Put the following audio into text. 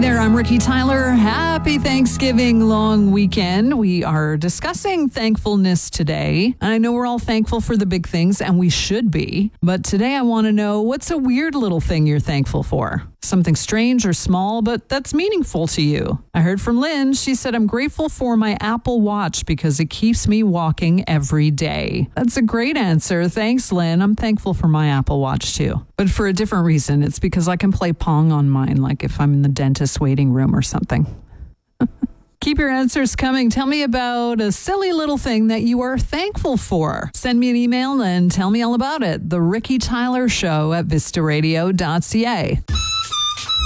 there, I'm Ricky Tyler. Happy Thanksgiving long weekend. We are discussing thankfulness today. I know we're all thankful for the big things, and we should be. But today I want to know, what's a weird little thing you're thankful for? Something strange or small, but that's meaningful to you. I heard from Lynn. She said, I'm grateful for my Apple Watch because it keeps me walking every day. That's a great answer. Thanks, Lynn. I'm thankful for my Apple Watch too, but for a different reason. It's because I can play Pong on mine, like if I'm in the dentist waiting room or something. Keep your answers coming. Tell me about a silly little thing that you are thankful for. Send me an email and tell me all about it. The Ricky Tyler Show at vistaradio.ca.